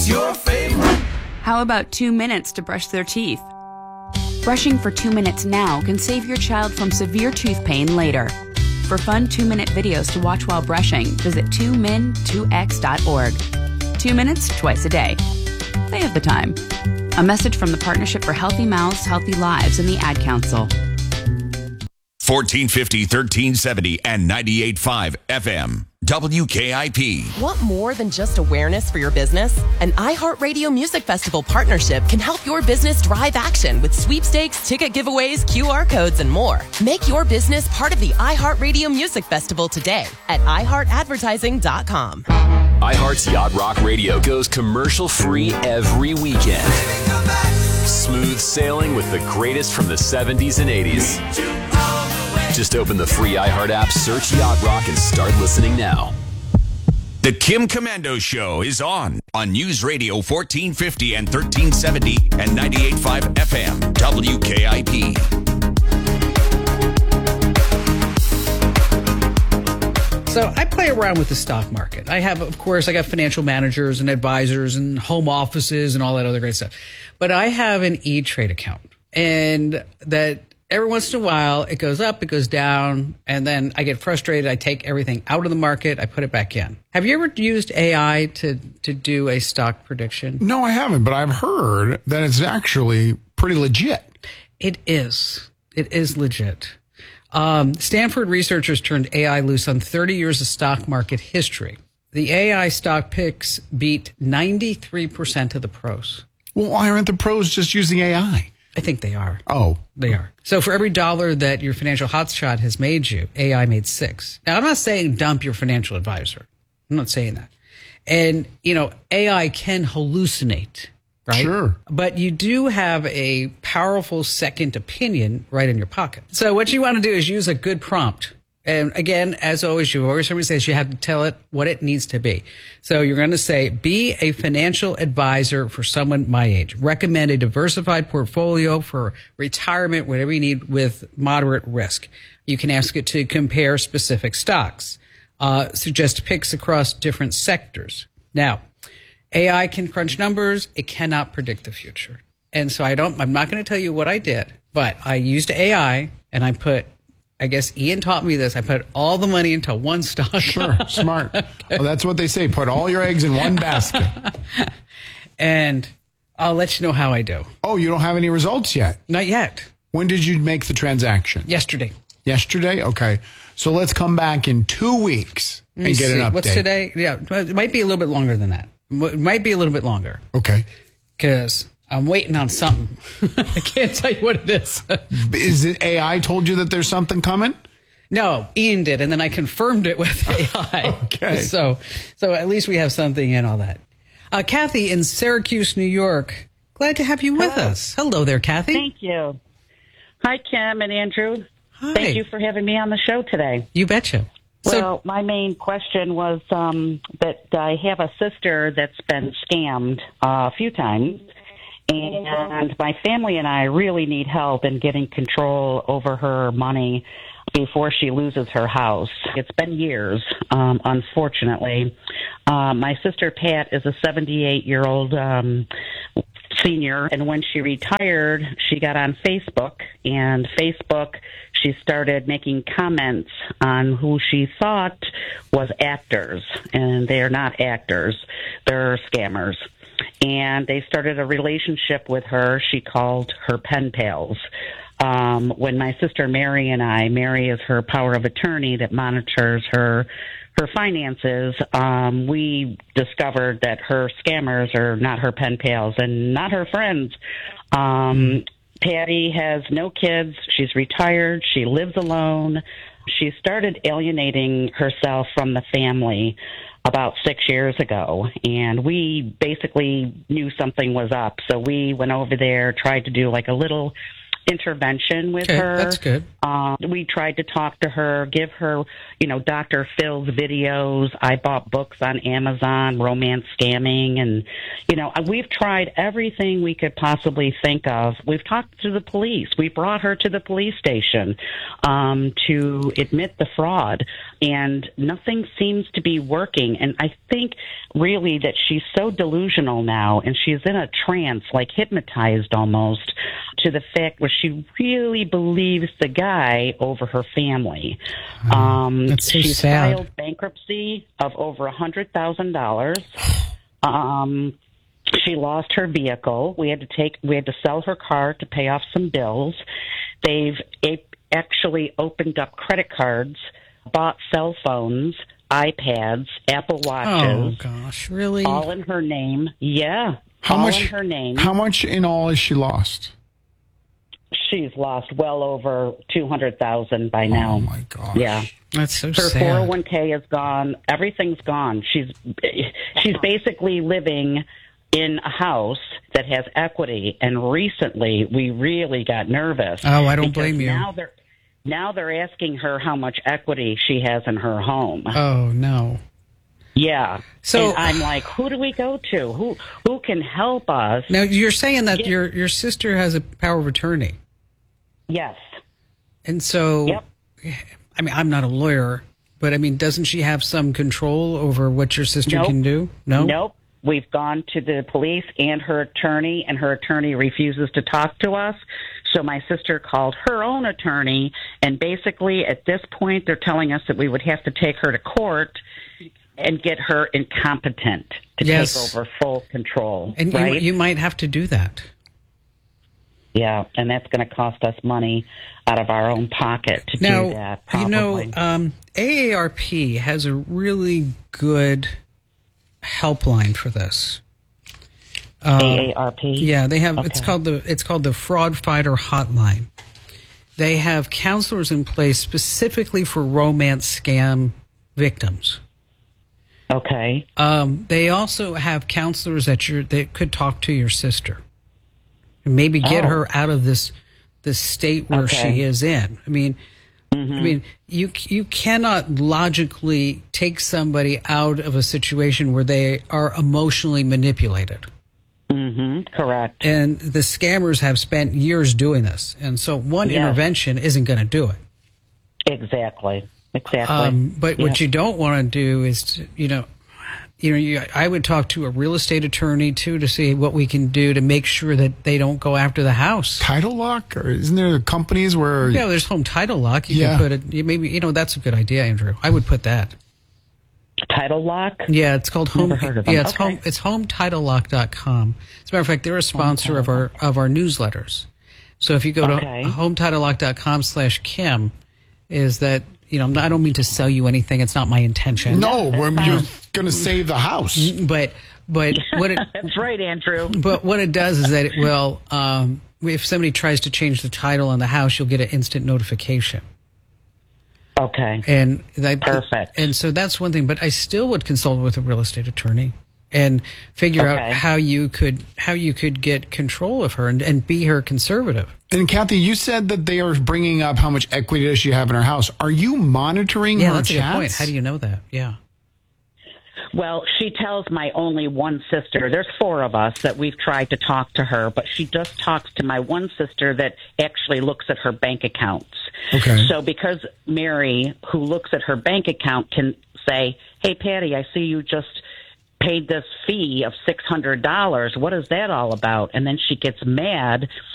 What's your favorite? How about 2 minutes to brush their teeth? Brushing for 2 minutes now can save your child from severe tooth pain later. For fun 2-minute videos to watch while brushing, visit 2min2x.org. 2 minutes twice a day. They have the time. A message from the Partnership for Healthy Mouths, Healthy Lives and the Ad Council. 1450, 1370, and 98.5 FM. WKIP. Want more than just awareness for your business? An iHeartRadio Music Festival partnership can help your business drive action with sweepstakes, ticket giveaways, QR codes, and more. Make your business part of the iHeartRadio Music Festival today at iHeartAdvertising.com. iHeart's Yacht Rock Radio goes commercial-free every weekend. Smooth sailing with the greatest from the 70s and 80s. Just open the free iHeart app, search Yacht Rock, and start listening now. The Kim Komando Show is on News Radio 1450 and 1370 and 98.5 FM, WKIP. So I play around with the stock market. I got financial managers and advisors and home offices and all that other great stuff. But I have an E-Trade account, and that every once in a while it goes up, it goes down, and then I get frustrated. I take everything out of the market, I put it back in. Have you ever used AI to do a stock prediction? No, I haven't, but I've heard that it's actually pretty legit. It is. It is legit. Stanford researchers turned AI loose on 30 years of stock market history. The AI stock picks beat 93% of the pros. Well, why aren't the pros just using AI? I think they are. Oh. They are. So for every dollar that your financial hotshot has made you, AI made 6. Now, I'm not saying dump your financial advisor. I'm not saying that. And, AI can hallucinate, right? Sure. But you do have a powerful second opinion right in your pocket. So what you want to do is use a good prompt. And again, as always, somebody says you have to tell it what it needs to be. So you're going to say, be a financial advisor for someone my age. Recommend a diversified portfolio for retirement, whatever you need, with moderate risk. You can ask it to compare specific stocks. Suggest picks across different sectors. Now, AI can crunch numbers. It cannot predict the future. And so I'm not going to tell you what I did, but I used AI and I guess Ian taught me this. I put all the money into one stock. Sure, smart. Okay. Well, that's what they say. Put all your eggs in one basket. And I'll let you know how I do. Oh, you don't have any results yet? Not yet. When did you make the transaction? Yesterday. Yesterday? Okay. So let's come back in 2 weeks and get an update. What's today? Yeah, it might be a little bit longer than that. It might be a little bit longer. Okay. Because I'm waiting on something. I can't tell you what it is. Is it AI told you that there's something coming? No, Ian did, and then I confirmed it with AI. Okay. So at least we have something in all that. Kathy in Syracuse, New York. Glad to have you with us. Hello there, Kathy. Thank you. Hi, Kim and Andrew. Hi. Thank you for having me on the show today. You betcha. Well, my main question was that I have a sister that's been scammed a few times. And my family and I really need help in getting control over her money before she loses her house. It's been years, unfortunately. My sister Pat is a 78-year-old senior, and when she retired, she got on Facebook, and she started making comments on who she thought was actors, and they're not actors. They're scammers. And they started a relationship with her. She called her pen pals. When my sister Mary is her power of attorney that monitors her finances, we discovered that her scammers are not her pen pals and not her friends. Patty has no kids. She's retired. She lives alone. She started alienating herself from the family about 6 years ago, and we basically knew something was up. So we went over there, tried to do like a little intervention with her. That's good. We tried to talk to her, give her, Dr. Phil's videos. I bought books on Amazon, romance scamming, and, we've tried everything we could possibly think of. We've talked to the police. We brought her to the police station to admit the fraud. and nothing seems to be working. And I think really that she's so delusional now, and she's in a trance, like hypnotized almost, to the fact where she really believes the guy over her family. That's so she's sad. filed bankruptcy of over $100,000. She lost her vehicle. We had to sell her car to pay off some bills. They've actually opened up credit cards, bought cell phones, iPads, Apple Watches. Oh gosh, really? All in her name. Yeah. How all much in her name. How much in all has she lost? She's lost well over $200,000 by now. Oh my gosh. Yeah. That's so Her sad. 401k is gone. Everything's gone. She's basically living in a house that has equity. And recently, we really got nervous. Oh, I don't because blame you. Now they're asking her how much equity she has in her home. Oh no. Yeah. So and I'm like, who do we go to? Who can help us? now you're saying that your sister has a power of attorney, Yes. and so Yep. I mean, I'm not a lawyer, but I mean, doesn't she have some control over what your sister Nope. can do? No. Nope. We've gone to the police and her attorney refuses to talk to us. So my sister called her own attorney, and basically at this point they're telling us that we would have to take her to court and get her incompetent to Yes. take over full control. And right? you might have to do that. Yeah, and that's going to cost us money out of our own pocket to Now, do that. Probably. AARP has a really good helpline for this. AARP. Yeah, they have. Okay. It's called the Fraud Fighter Hotline. They have counselors in place specifically for romance scam victims. Okay. They also have counselors that could talk to your sister and maybe get her out of this state where Okay. she is in. I mean, you cannot logically take somebody out of a situation where they are emotionally manipulated. Correct. And the scammers have spent years doing this, and so one Yes. intervention isn't going to do it. Exactly. But what you don't want to do is, I would talk to a real estate attorney too to see what we can do to make sure that they don't go after the house. Title lock, or isn't there companies where? Yeah, there's home title lock. You Yeah. can put it. Maybe that's a good idea, Andrew. I would put that. Title lock? Yeah, it's called home. Never heard of them. Yeah, it's Okay. It's HomeTitleLock.com. As a matter of fact, they're a sponsor of our newsletters. So if you go Okay. to HomeTitleLock.com/Kim, is that I don't mean to sell you anything. It's not my intention. No, you're going to save the house. But what it That's right, Andrew. but what it does is that it will if somebody tries to change the title on the house, you'll get an instant notification. Okay. And Perfect. And so that's one thing. But I still would consult with a real estate attorney and figure out Okay. how you could get control of her and be her conservative. And Kathy, you said that they are bringing up how much equity does she have in her house. Are you monitoring Yeah, her that's a good chats? point. How do you know that? Yeah. Well, she tells my only one sister. There's four of us that we've tried to talk to her, but she just talks to my one sister that actually looks at her bank accounts. Okay. So because Mary, who looks at her bank account, can say, "Hey, Patty, I see you just paid this fee of $600. What is that all about?" And then she gets mad